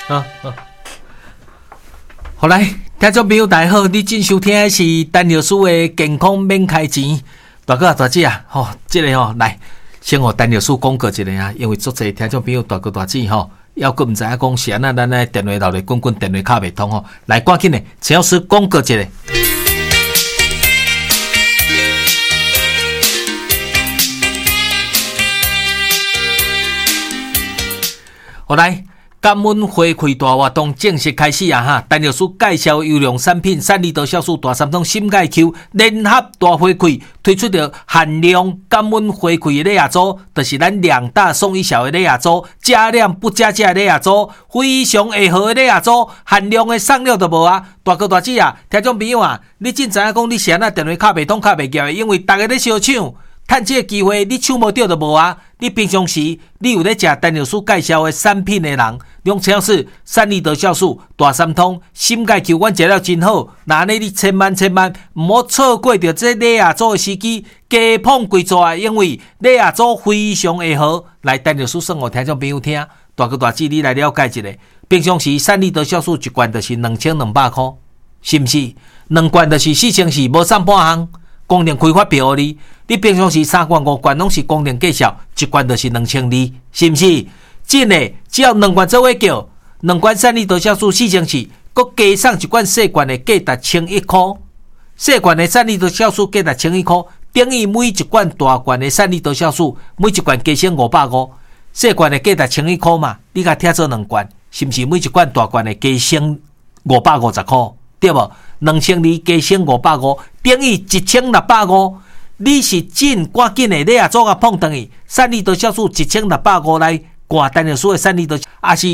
好来，听众朋友大家好，你正收听的是陈老师的健康免开钱。大哥大姐啊，这个来，先和陈老师讲过一个啊，因为足侪听众朋友大哥大姐要个唔知影讲是安那，咱的电话闹咧滚滚，电话卡袂通来赶紧的，陈老师讲过一个。好来，感恩回馈大活动正式开始啊！哈，陈老师介绍优良产品3L多酵素大三通心钙 Q 联合大回馈，推出着限量感恩回馈的礼盒组，就是咱2大送1小的礼盒组，加量不加价的礼盒组，非常会好的礼盒组，限量的送料都无啊！大哥大姐啊，听众朋友啊，你真知影讲你是安那电话卡袂通卡袂夹的，因为大家咧相抢。趁这个机会，你抢无到就无啊！你平常时你有咧食陈老师介绍的产品的人，用只要是3L多酵素、大三通、心钙 Q， 阮食了真好。那你千万唔好错过着这礼盒组的时机，加捧贵座啊！因为礼盒组非常会好。来，陈老师算互听众朋友听，大哥大姐你来了解一下。平常时3L多酵素一罐就是2200块，是毋是？2罐就是4400，无送半项。公定开发票你，你平常时3罐5罐拢是公定计销，一罐就是2200，是毋是？真诶，只要2罐做伙叫，2罐3L多酵素4400，佮加送一罐细罐的价值1100块，细罐的3L多酵素价值1100块，等于每一罐大罐的3L多酵素，每一罐加升550，细罐的价值1100块嘛，你甲贴做2罐，是毋是每一罐大罐的加升550块，对无？2200加升550，等于1650。你是真赶紧的，你也做个碰等于3L多酵素1650来挂陈老师的3L多，也是